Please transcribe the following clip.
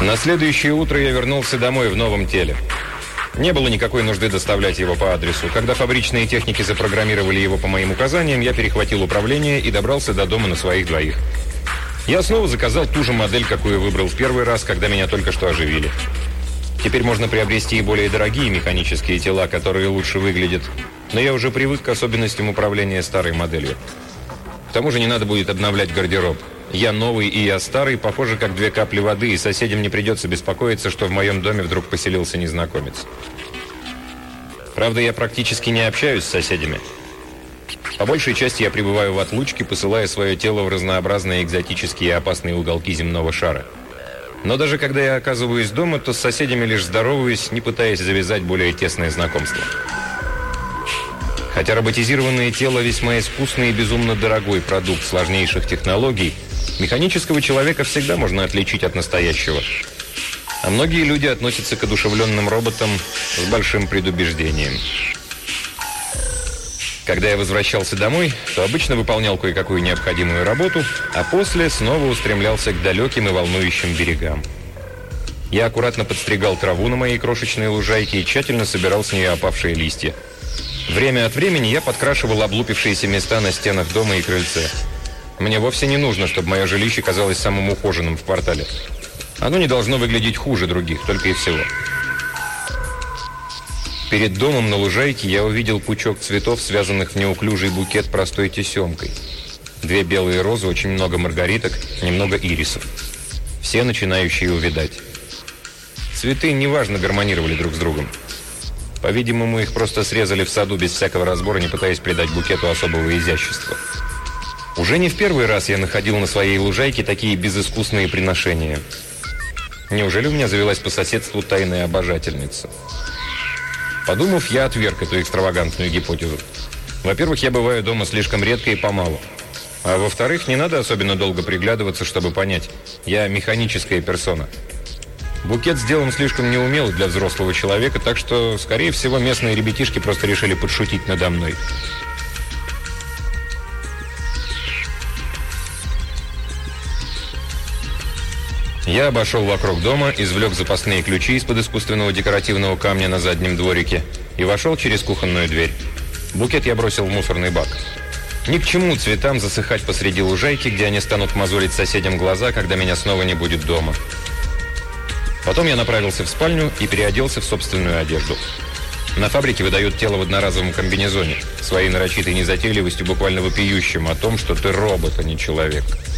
На следующее утро я вернулся домой в новом теле. Не было никакой нужды доставлять его по адресу. Когда фабричные техники запрограммировали его по моим указаниям, я перехватил управление и добрался до дома на своих двоих. Я снова заказал ту же модель, какую выбрал в первый раз, когда меня только что оживили. Теперь можно приобрести и более дорогие механические тела, которые лучше выглядят. Но я уже привык к особенностям управления старой моделью. К тому же не надо будет обновлять гардероб. Я новый и я старый, похоже, как две капли воды, и соседям не придется беспокоиться, что в моем доме вдруг поселился незнакомец. Правда, я практически не общаюсь с соседями. По большей части я пребываю в отлучке, посылая свое тело в разнообразные экзотические и опасные уголки земного шара. Но даже когда я оказываюсь дома, то с соседями лишь здороваюсь, не пытаясь завязать более тесное знакомство. Хотя роботизированное тело весьма искусный и безумно дорогой продукт сложнейших технологий, механического человека всегда можно отличить от настоящего. А многие люди относятся к одушевленным роботам с большим предубеждением. Когда я возвращался домой, то обычно выполнял кое-какую необходимую работу, а после снова устремлялся к далеким и волнующим берегам. Я аккуратно подстригал траву на моей крошечной лужайке и тщательно собирал с нее опавшие листья. Время от времени я подкрашивал облупившиеся места на стенах дома и крыльце. Мне вовсе не нужно, чтобы мое жилище казалось самым ухоженным в квартале. Оно не должно выглядеть хуже других, только и всего. Перед домом на лужайке я увидел пучок цветов, связанных в неуклюжий букет простой тесемкой. 2 белые розы, очень много маргариток, немного ирисов. Все начинающие увядать. Цветы неважно гармонировали друг с другом. По-видимому, их просто срезали в саду без всякого разбора, не пытаясь придать букету особого изящества. Уже не в первый раз я находил на своей лужайке такие безыскусные приношения. Неужели у меня завелась по соседству тайная обожательница? Подумав, я отверг эту экстравагантную гипотезу. Во-первых, я бываю дома слишком редко и помалу. А во-вторых, не надо особенно долго приглядываться, чтобы понять. Я механическая персона. Букет сделан слишком неумело для взрослого человека, так что, скорее всего, местные ребятишки просто решили подшутить надо мной. Я обошел вокруг дома, извлек запасные ключи из-под искусственного декоративного камня на заднем дворике и вошел через кухонную дверь. Букет я бросил в мусорный бак. Ни к чему цветам засыхать посреди лужайки, где они станут мозолить соседям глаза, когда меня снова не будет дома. Потом я направился в спальню и переоделся в собственную одежду. На фабрике выдают тело в одноразовом комбинезоне, своей нарочитой незатейливостью буквально вопиющим о том, что ты робот, а не человек.